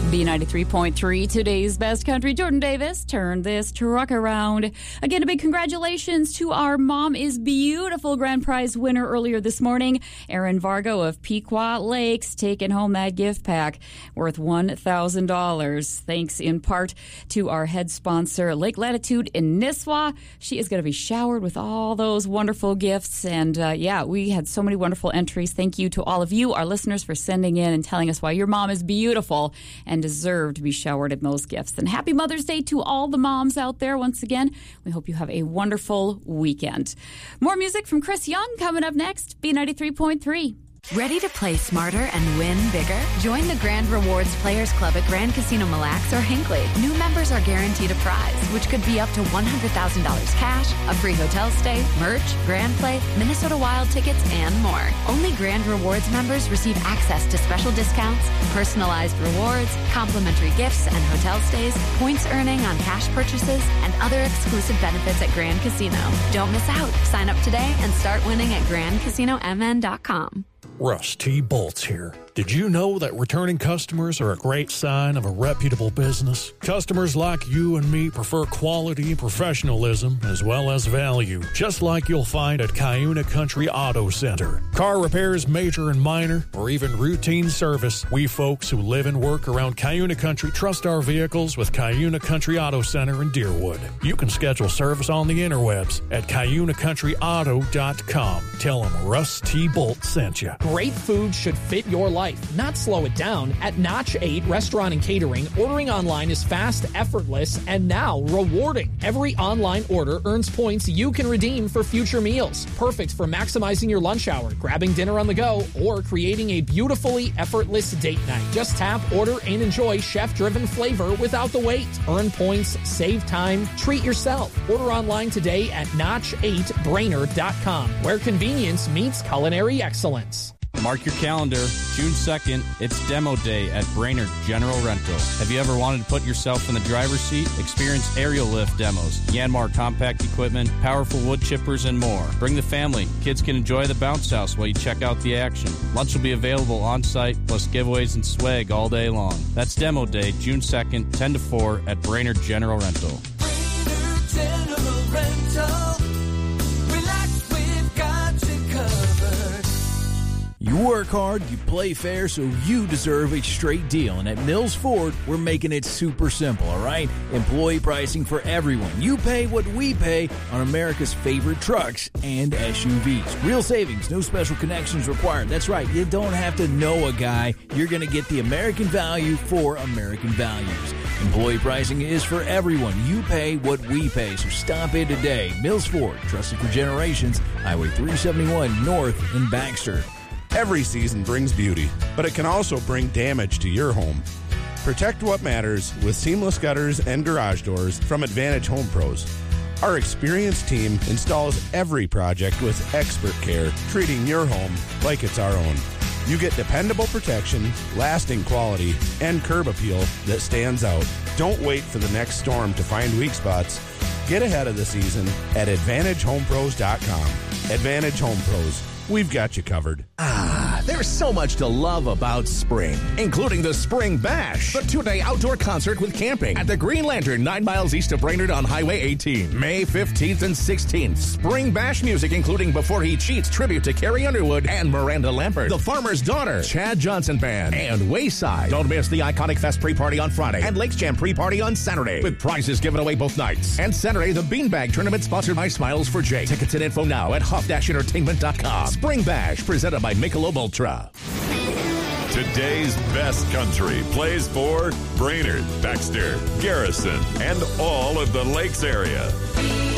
B93.3, today's best country. Jordan Davis, turn this truck around. Again, a big congratulations to our Mom is Beautiful grand prize winner earlier this morning, Erin Vargo of Pequot Lakes, taking home that gift pack worth $1,000. Thanks in part to our head sponsor, Lake Latitude in Nisswa. She is going to be showered with all those wonderful gifts. And we had so many wonderful entries. Thank you to all of you, our listeners, for sending in and telling us why your mom is beautiful and deserve to be showered in those gifts. And happy Mother's Day to all the moms out there once again. We hope you have a wonderful weekend. More music from Chris Young coming up next. B93.3. Ready to play smarter and win bigger? Join the Grand Rewards Players Club at Grand Casino Mille Lacs or Hinckley. New members are guaranteed a prize, which could be up to $100,000 cash, a free hotel stay, merch, Grand Play, Minnesota Wild tickets, and more. Only Grand Rewards members receive access to special discounts, personalized rewards, complimentary gifts and hotel stays, points earning on cash purchases, and other exclusive benefits at Grand Casino. Don't miss out. Sign up today and start winning at GrandCasinoMN.com. Russ T. Bolts here. Did you know that returning customers are a great sign of a reputable business? Customers like you and me prefer quality, professionalism, as well as value, just like you'll find at Cuyuna Country Auto Center. Car repairs, major and minor, or even routine service, we folks who live and work around Cuyuna Country trust our vehicles with Cuyuna Country Auto Center in Deerwood. You can schedule service on the interwebs at CuyunaCountryAuto.com. Tell them Russ T. Bolt sent you. Great food should fit your life, not slow it down. At Notch 8 Restaurant and Catering, ordering online is fast, effortless, and now rewarding. Every online order earns points you can redeem for future meals. Perfect for maximizing your lunch hour, grabbing dinner on the go, or creating a beautifully effortless date night. Just tap, order, and enjoy chef-driven flavor without the wait. Earn points, save time, treat yourself. Order online today at Notch8Brainerd.com, where convenience meets culinary excellence. Mark your calendar, June 2nd, it's Demo Day at Brainerd General Rental. Have you ever wanted to put yourself in the driver's seat? Experience aerial lift demos, Yanmar compact equipment, powerful wood chippers, and more. Bring the family. Kids can enjoy the bounce house while you check out the action. Lunch will be available on-site, plus giveaways and swag all day long. That's Demo Day, June 2nd, 10 to 4 at Brainerd General Rental. Brainerd General Rental. Relax, we've got you covered. You work hard, you play fair, so you deserve a straight deal. And at Mills Ford, we're making it super simple, all right? Employee pricing for everyone. You pay what we pay on America's favorite trucks and SUVs. Real savings, no special connections required. That's right, you don't have to know a guy. You're going to get the American value for American values. Employee pricing is for everyone. You pay what we pay, so stop in today. Mills Ford, trusted for generations, Highway 371 North in Baxter. Every season brings beauty, but it can also bring damage to your home. Protect what matters with seamless gutters and garage doors from Advantage Home Pros. Our experienced team installs every project with expert care, treating your home like it's our own. You get dependable protection, lasting quality, and curb appeal that stands out. Don't wait for the next storm to find weak spots. Get ahead of the season at AdvantageHomePros.com. Advantage Home Pros. We've got you covered. There's so much to love about spring, including the Spring Bash, the two-day outdoor concert with camping at the Green Lantern, 9 miles east of Brainerd on Highway 18. May 15th and 16th. Spring Bash music, including Before He Cheats, tribute to Carrie Underwood and Miranda Lambert, The Farmer's Daughter, Chad Johnson Band, and Wayside. Don't miss the Iconic Fest pre-party on Friday and Lakes Jam pre-party on Saturday, with prizes given away both nights. And Saturday, the Beanbag Tournament sponsored by Smiles for Jake. Tickets and info now at huff-entertainment.com. Spring Bash, presented by Michelob Ultra. Today's best country plays for Brainerd, Baxter, Garrison, and all of the Lakes area.